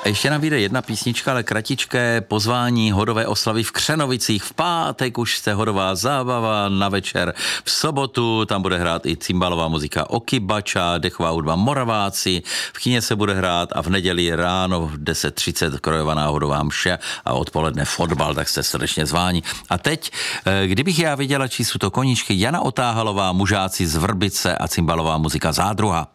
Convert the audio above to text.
Ještě nám vyjde jedna písnička, ale kratičké pozvání hodové oslavy v Křenovicích. V pátek už jste hodová zábava, na večer v sobotu, tam bude hrát i cymbalová muzika Okybača, dechová hudba Moraváci, v kině se bude hrát a v neděli ráno v 10:30 krojovaná hodová mše a odpoledne fotbal, tak jste srdečně zváni. A teď, kdybych já viděla, či jsou to koníčky, Jana Otáhalová, Mužáci z Vrbice a cymbalová muzika Zádruha.